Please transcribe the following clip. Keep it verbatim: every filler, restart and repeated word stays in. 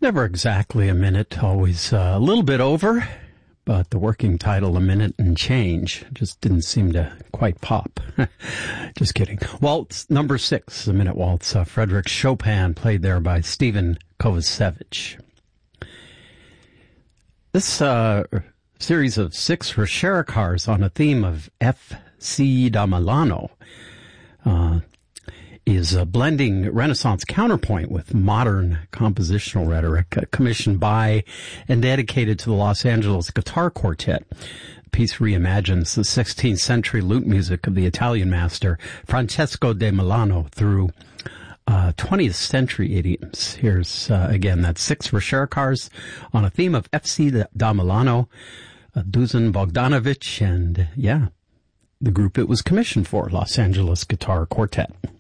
Never exactly a minute, always uh, a little bit over, but the working title, A Minute and Change, just didn't seem to quite pop. Just kidding. Waltz number six, the Minute Waltz, uh, Frédéric Chopin, played there by Stephen Kovacevic. This uh, series of six Rechercars on a theme of F C da Milano uh, is uh, blending Renaissance counterpoint with modern compositional rhetoric, uh, commissioned by and dedicated to the Los Angeles Guitar Quartet. The piece reimagines the sixteenth century lute music of the Italian master Francesco da Milano through uh, twentieth century idioms. Here's, uh, again, that's six Rechercars on a theme of F C da Milano, uh, Dusan Bogdanovic, and, yeah, the group it was commissioned for, Los Angeles Guitar Quartet.